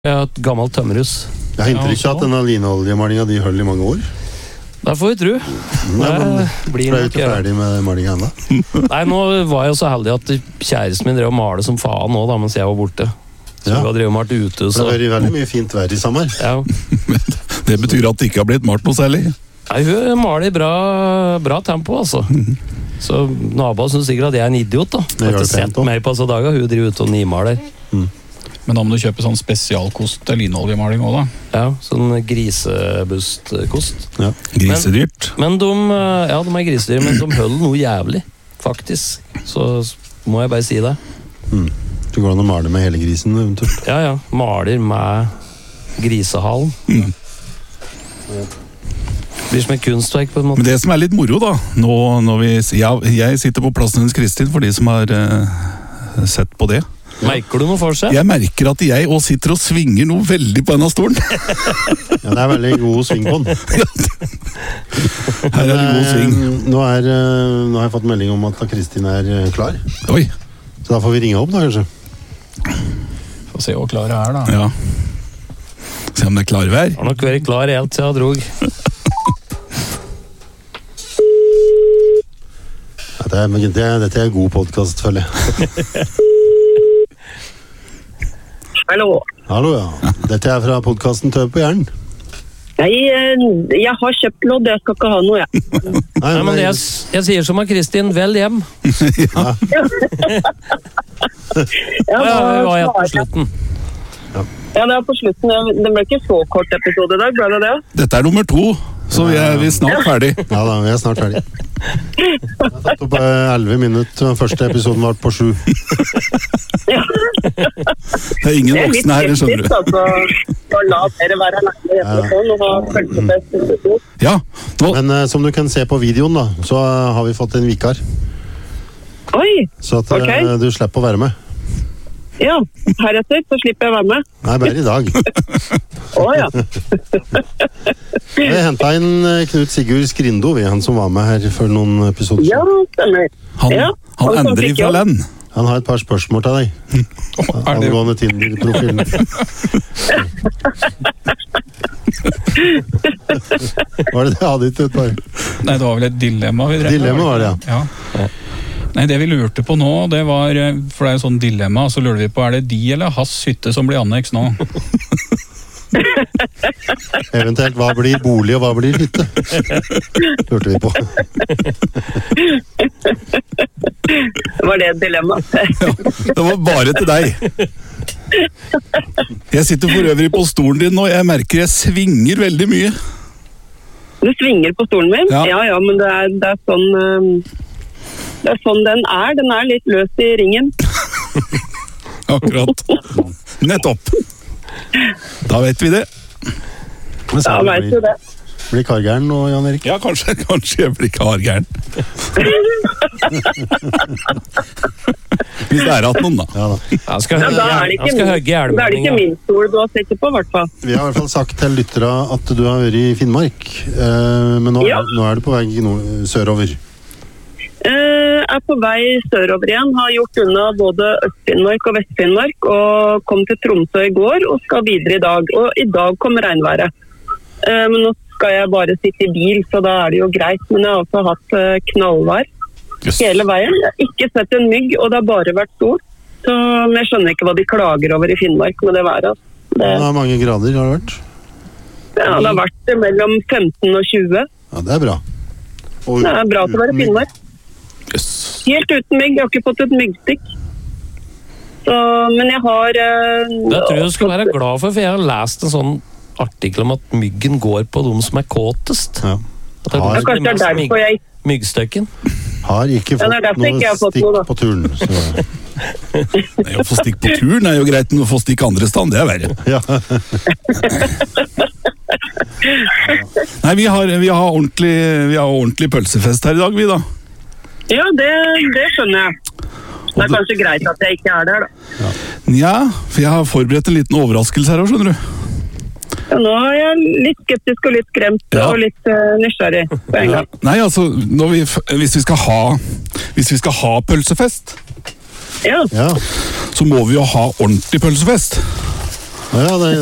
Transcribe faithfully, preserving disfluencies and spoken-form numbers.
Jeg har et gammelt tømmerhus. Jeg har inntrykk av at denne lineoljemalinga de holder i mange år. Det får vi tro. Nei, men blir du ikke ferdig med malinga ennå? Nei, nå var jeg jo så heldig at kjæresten min drev og maler som faen nå da, mens jeg var borte. Så ja. Vi har drevet og malt ute. Så. Det har vært veldig mye fint vær i sommer. Ja. Det betyr at det ikke har blitt malt noe særlig? Nei, hun maler i bra, bra tempo, altså. Så naboen synes sikkert at jeg er en idiot, da. Jeg har ikke sett meg på disse dager. Hun driver ute og nimaler. Mm. Men da må du kjøpe sånn spesialkost til lineoljemaling også, da? Ja, sånn grisebustkost. Ja. Grisedyrt. Men, men de, ja, de er grisedyr, men de holder noe jævlig, faktisk. Så må jeg bare si det. Mm. Du går an å male med hele grisen, eventuelt? Ja, ja. Maler med grisehalen. Mm. Ja. Det blir som et kunstverk, på en måte. Men det som er litt moro, da, nå når vi... Jeg, jeg sitter på plassen hennes Kristin, for de som har uh, sett på det. Merker du noe for seg? Jeg merker at jeg også sitter og svinger noe veldig på denne stolen. Ja, det er veldig god sving på den. Her er det god sving. Nå, er, nå har jeg fått melding om at Kristin er klar. Oi. Så da får vi ringe opp da, kanskje. Få se hvor klar jeg er da. Ja. Se om det er klarvær. Har nok vært klar helt til jeg drog. Ja, det er, det er, dette er god podcast, føler jeg. Hallo. Hallo, ja. Dette er fra podcasten Tøv på Jern. Nei, jeg har kjøpt lodd, jeg skal ikke ha noe, jeg. Nei, Nei, men jeg, jeg sier som av Kristin, vel hjem. Ja. Ja, ja, det var jeg på slutten. Ja, det var på slutten. Det ble ikke så kort episode i dag, ble det det? Dette er nummer to, så vi er, vi er snart ferdig. Ja da, vi er snart ferdig. Jeg har tatt opp elleve minutter, første episoden var på sju. Ja. Det er ingen voksne her, skjønner du. Altså, å la dere være alene i episoden og ha følelsesfest. Ja. Nå. Men uh, som du kan se på videoen da, så uh, har vi fått en vikar. Oi, så at uh, ok. Du slipper å være med. Ja, heretter så slipper jeg å være med. Nei, bare i dag. Å oh, ja. Jeg hentet inn Knut Sigurd Skrindo, vi, han som var med her for noen episoder. Ja, stemmer. Han, ja, han, han endrer fra land. Han har et par spørsmål til deg. Angående Tinder-profilen. Var det det jeg hadde ikke et par? Nei, det var vel et dilemma vi drev. Dilemma var det, ja. Ja. Nei, det vi lurte på nå, det var, for det er jo sånn dilemma, så lurer vi på, er det de eller hans hytte som blir anneks nå? Eventuelt, hva blir bolig og hva blir hytte? Lurte vi på. Var det et dilemma? Ja, det var bare til deg. Jeg sitter for øvrig på stolen din nå, jeg merker jeg svinger veldig mye. Du svinger på stolen min? Ja, ja, ja men det er, det er sånn... Um Det er sånn den er. Den er litt løs i ringen. Akkurat. Nettopp. Da vet vi det. Da vet du det. Blir kargeren nå, Jan Erik? Ja, kanskje, kanskje jeg blir kargeren. Hvis det er at noen, da. Ja, da. Han skal høgge hjelmen. Da er det ikke min stol du har sett på, i hvert fall. Vi har i hvert fall sagt til lyttere at du har vært i Finnmark. Men nå, ja. nå er du på vei sørover. Jeg er på vei sørover igjen, har gjort unna både Øst-Finnmark og Vest-Finnmark og kom til Tromsø i går og skal videre i dag, og i dag kommer regnværet. Men nå skal jeg bare sitte i bil, så da er det jo greit, men jeg har også hatt knallvær yes. hele veien. Jeg har ikke sett en mygg, og det har bare vært sol, så jeg skjønner ikke hva de klager over i Finnmark med det været. Det Hvor mange grader har det vært? Ja, det har vært mellom femten og tjue. Ja, det er bra. Og det er bra til å være Finnmark. Yes. Helt uten mygg, jeg har ikke fått et myggstikk. Så, men jeg har... Uh, det tror jeg du skal være glad for, for jeg har lest en sånn artikkel om at myggen går på de som er kåtest. Ja. At det er har, de som blir mest myg, jeg... myggstøkken. Har ikke fått ja, noe ikke fått stikk noe, på turen. Så. Nei, å få stikk på turen er jo greit, men å få stikk andre stand, det er verre. Ja. Nei, vi har, vi har ordentlig, vi har ordentlig pølsefest her i dag, vi da. Ja, det, det skjønner jeg. Det er kanskje greit at jeg ikke er der, da. Ja, ja for jeg har forberedt en liten overraskelse her også, skjønner du. Ja, nå er jeg litt skeptisk og litt skremt ja. og litt uh, nysgjerrig på en gang. Ja. Nei, altså, når vi, hvis, vi skal ha, hvis vi skal ha pølsefest, ja. Ja. så må vi jo ha ordentlig pølsefest. Ja, det